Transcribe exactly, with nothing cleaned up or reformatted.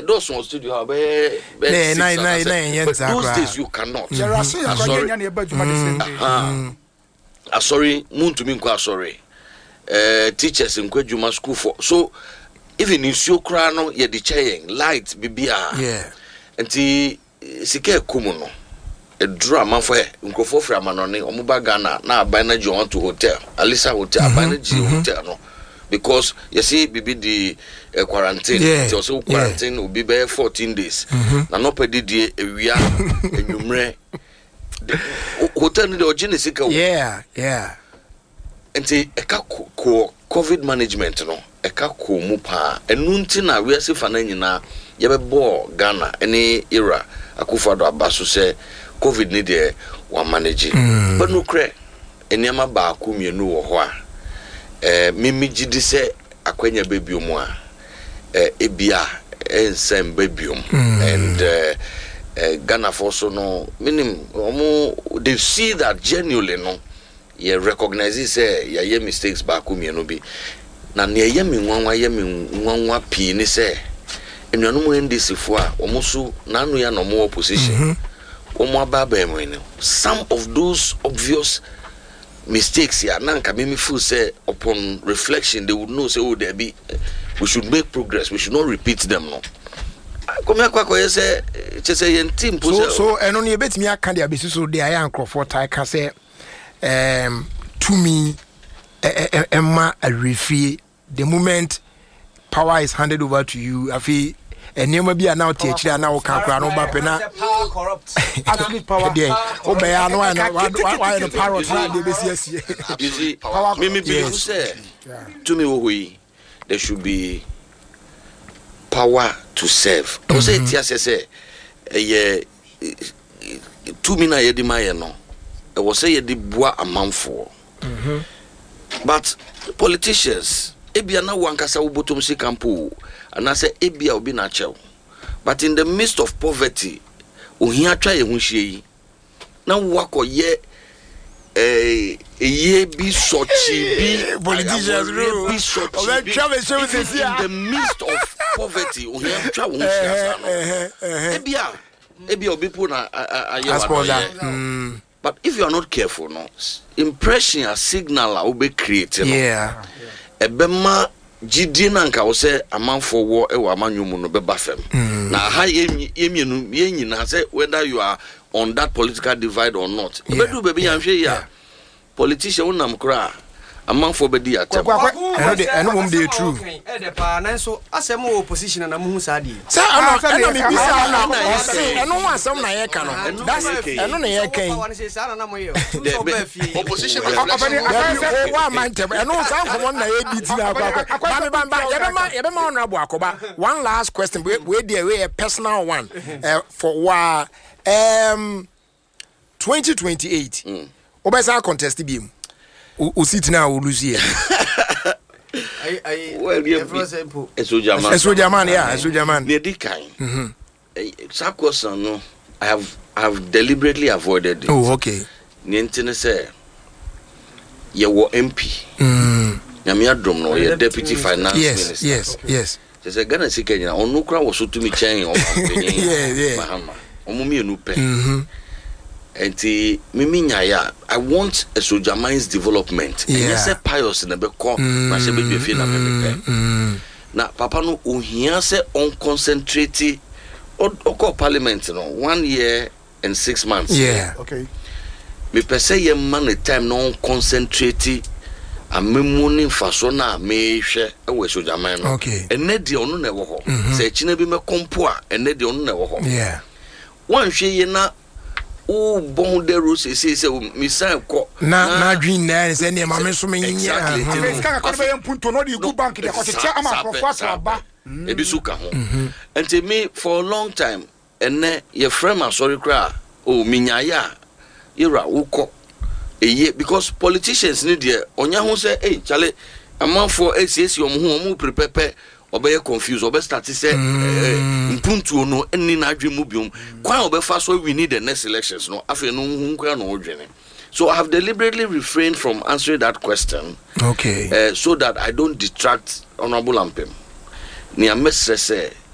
those on studio have be nine nine nine but those days you cannot. I'm sorry, moon to me sorry. Uh, teachers in Kwejuma school for so even in Sokrano ye the chaying light bibia yeah and ti sike kumuno a drama for Nkofo Framanoni omuba Ghana na abana ji want to hotel Alisa hotel abana ji hotel no because you see bibi the uh, quarantine yeah. It also quarantine will be be fourteen days na no pedi die ewia enumre hotel ni the ogene sika yeah yeah enti eka ko COVID management no eka ko mu pa enu nti na we ase fa na nyina ye be bo Ghana any era Akufo-Addo abaso se COVID ni de wa manage mm. but no kre eniama ba ku mienu wo ho a eh mimi gidi se akwanya bebiom a eh ebia ensem bebiom mm. and uh, uh, Ghana for so no minim omo they see that genuinely no ye recognize say ye ye mistakes ba ku mienu bi na ne ye mi nwanwa ye mi nwanwa pi ni say enuanu mu ndisifo a omo so nanu ya no mo opposition mm -hmm. omo ababa mo ni some of those obvious mistakes here nanka me feel say upon reflection they would know say oh there be we should make progress, we should not repeat them no come akwa ko say say yen team so so eno ne betimi aka dia besi so dey ayan crofo tai ka say um to me emma arefie the moment power is handed over to you afi enema bia na otie kire na wo kan kra no ba pe na power corrupt absolute power obey no why why the power try dey besi asie you see me me believe say to me wo hui there should be power to serve o say tia say eh to me na ye di maye no e wo say ye di boa amanfo mhm but politicians ebia na wankasa wo botom si campo and say ebia obi na chew but in the midst of poverty ohia twa ye hu hie yi na wakoye eh eye bi sochi bi politicians bi sochi bi in the midst of poverty ohia twa wo hie asa ebia ebia obi po na aye but if you are not careful no impression a signal a obe create no yeah ebema gidi na nka wo se amanfo wo e wa amanyumu no beba fam na ha yemienu yenyina say whether you are on that political divide or not ebedu bebi yanhwe ya politician unam kra amanfo bedi atem eno de eno mum de true e de pa na so asem opposition na muhu sa di sa eno eno me bisa na eno wa asem na ye ka no that's eno na ye kan opposition wa man tem eno sa nkomo na ye di ti na akwa ba me ba ye be ma ye be ma honorable akoba one last question we there we a personal one uh, for wa um twenty twenty-eight mm. obesa contest bi mu o sit na o lose here I I well you simple eso jaman eso jaman yeah eso jaman ne dikan mhm sakosan no I have I have deliberately avoided it. Oh okay ni ntine say ye wo M P mm nyame adom no ye deputy finance yes, minister yes yes yes say Ghana sikenya onu kra wo so tumi chen o yeah yeah mahama omumi enu pe mhm enti mimi nyaya I want a soldier mind's development and yes a pious na be ko na se be dwe na me pe na papa no ohia se on concentrate o parliament no one year and six months yeah okay me pese ye man the time no concentrate amemu ni faso na me hwe e we soldier mind no okay ene de onu na wo ho se chine bi me kompo a ene de onu na wo ho yeah one hwe ye na o bon de rose say say misan ko na na dream na say ne ma me so me nya ka ka be mpunto no di go bank de ko che ama professor aba e bi suka ho and me for a long time ene ye frame sorry kra o minyaya ira uko eye because politicians need there onya ho say eh chale amanfo asiesi om ho om prepare obey confused obey start say mpuntu no eni na adwe mu biom kwa obey fa so we need the next elections no afi no hu kwa no odwene. So I have deliberately refrained from answering that question okay uh, so that I don't detract Honorable Ampem ni amesre say